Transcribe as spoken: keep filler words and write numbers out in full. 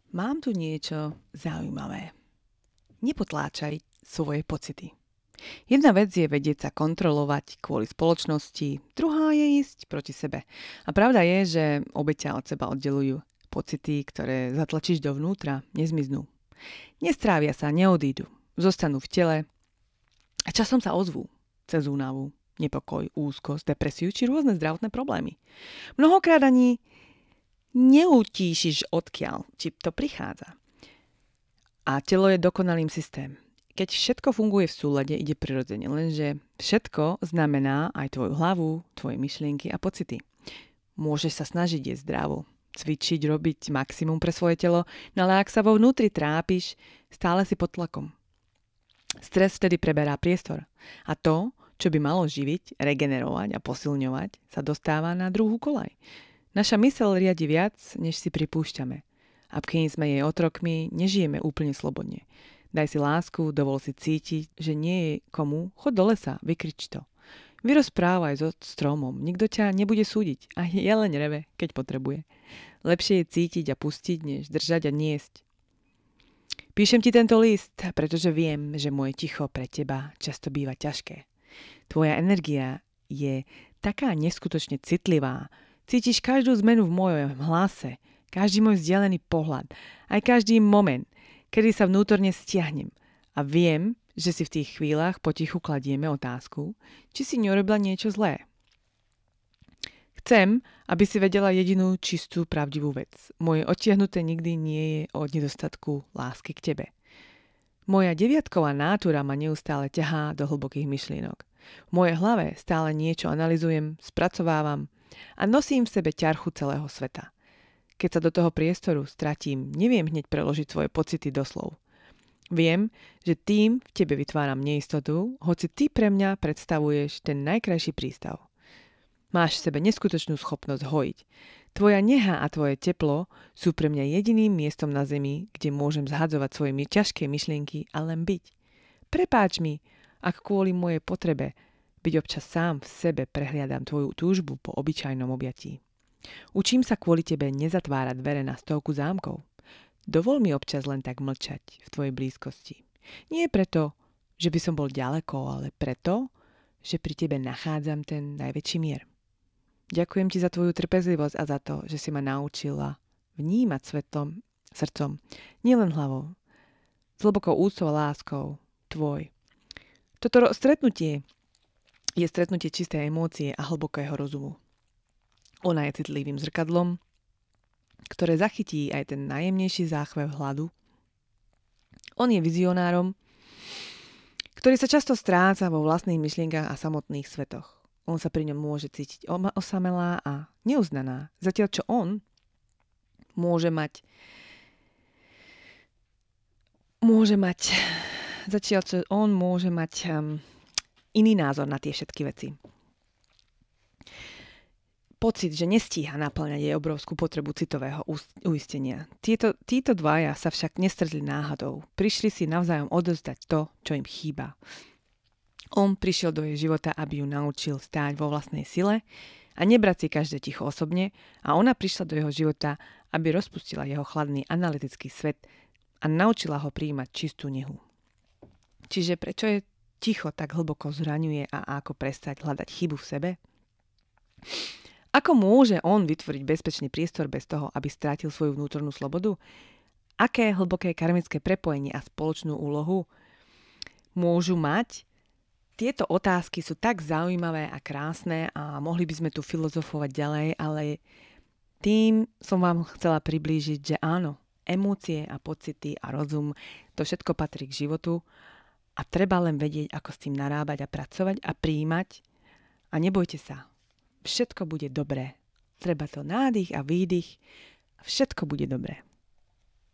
Mám tu niečo zaujímavé. Nepotláčaj svoje pocity. Jedna vec je vedieť sa kontrolovať kvôli spoločnosti, druhá je ísť proti sebe. A pravda je, že obe ťa od seba oddelujú. Pocity, ktoré zatlačíš dovnútra, nezmiznú. Nestrávia sa, neodídu. Zostanú v tele a časom sa ozvú cez únavu, nepokoj, úzkosť, depresiu či rôzne zdravotné problémy. Mnohokrát ani neutíšiš odkiaľ, či to prichádza. A telo je dokonalým systém. Keď všetko funguje v súlade, ide prirodzene, lenže všetko znamená aj tvoju hlavu, tvoje myšlienky a pocity. Môžeš sa snažiť jesť zdravo, cvičiť, robiť maximum pre svoje telo, no ale ak sa vo vnútri trápiš, stále si pod tlakom. Stres vtedy preberá priestor a to, čo by malo živiť, regenerovať a posilňovať, sa dostáva na druhú koľaj. Naša myseľ riadi viac, než si pripúšťame. A kým sme jej otrokmi, nežijeme úplne slobodne. Daj si lásku, dovol si cítiť, že nie je komu, chod do lesa, vykrič to. Vyrozprávaj so stromom, nikto ťa nebude súdiť a jeleň reve, keď potrebuje. Lepšie je cítiť a pustiť, než držať a niesť. Píšem ti tento list, pretože viem, že moje ticho pre teba často býva ťažké. Tvoja energia je taká neskutočne citlivá. Cítiš každú zmenu v mojom hlase, každý môj vzdialený pohľad, aj každý moment, kedy sa vnútorne stiahnem. A viem, že si v tých chvíľach potichu kladieme otázku, či si neurobila niečo zlé. Chcem, aby si vedela jedinú čistú, pravdivú vec. Moje odtiahnuté nikdy nie je o nedostatku lásky k tebe. Moja deviatková nátura ma neustále ťahá do hlbokých myšlienok. V mojej hlave stále niečo analyzujem, spracovávam a nosím v sebe ťarchu celého sveta. Keď sa do toho priestoru stratím, neviem hneď preložiť svoje pocity do slov. Viem, že tým v tebe vytváram neistotu, hoci ty pre mňa predstavuješ ten najkrajší prístav. Máš v sebe neskutočnú schopnosť hojiť. Tvoja neha a tvoje teplo sú pre mňa jediným miestom na zemi, kde môžem zhadzovať svoje ťažké myšlienky a len byť. Prepáč mi, ak kvôli mojej potrebe byť občas sám v sebe prehliadam tvoju túžbu po obyčajnom objatí. Učím sa kvôli tebe nezatvárať dvere na stovku zámkov. Dovol mi občas len tak mlčať v tvojej blízkosti. Nie preto, že by som bol ďaleko, ale preto, že pri tebe nachádzam ten najväčší mier. Ďakujem ti za tvoju trpezlivosť a za to, že si ma naučila vnímať svetom, srdcom, nielen hlavou. S hlbokou úctou a láskou, tvoj. Toto stretnutie je stretnutie čistej emócie a hlbokého rozumu. Ona je citlivým zrkadlom, ktoré zachytí aj ten najjemnejší záchvev hladu. On je vizionárom, ktorý sa často stráca vo vlastných myšlienkach a samotných svetoch. On sa pri ňom môže cítiť osamelá a neuznaná, zatiaľ čo on môže mať môže mať zatiaľ čo on môže mať um, iný názor na tie všetky veci. Pocit, že nestíha naplňať jej obrovskú potrebu citového uistenia. Tieto, títo dvaja sa však nestretli náhodou. Prišli si navzájom odozdať to, čo im chýba. On prišiel do jej života, aby ju naučil stáť vo vlastnej sile a nebrať si každé ticho osobne, a ona prišla do jeho života, aby rozpustila jeho chladný analytický svet a naučila ho prijímať čistú nehu. Čiže prečo je ticho tak hlboko zraňuje a ako prestať hľadať chybu v sebe? Ako môže on vytvoriť bezpečný priestor bez toho, aby strátil svoju vnútornú slobodu? Aké hlboké karmické prepojenie a spoločnú úlohu môžu mať? Tieto otázky sú tak zaujímavé a krásne a mohli by sme tu filozofovať ďalej, ale tým som vám chcela priblížiť, že áno, emócie a pocity a rozum, to všetko patrí k životu a treba len vedieť, ako s tým narábať a pracovať a prijímať. A nebojte sa. Všetko bude dobré. Treba to nádych a výdych a všetko bude dobré.